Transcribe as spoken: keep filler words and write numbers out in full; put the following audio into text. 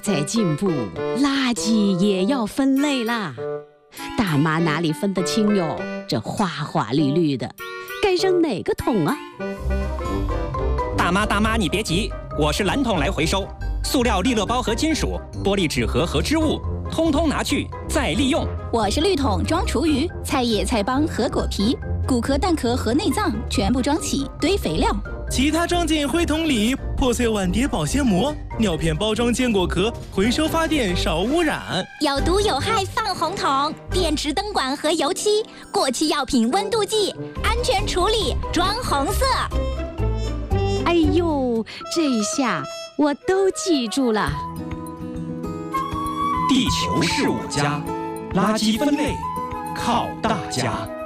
在进步，垃圾也要分类啦。大妈哪里分得清哟？这花花绿绿的，该扔哪个桶啊？ 大妈大妈，你别急，我是蓝桶来回收。塑料利乐包和金属、玻璃纸盒和织物，通通拿去再利用。 我是绿桶装厨余，菜叶菜帮和果皮，骨壳蛋壳和内脏全部装起堆肥料。 其他装进灰桶里，破碎碗碟保鲜膜，尿片包装坚果壳，回收发电少污染。 有毒有害放红桶，电池灯管和油漆，过期药品温度计，安全处理装红色。 哎呦，这下我都记住了。 地球是我家，垃圾分类靠大家。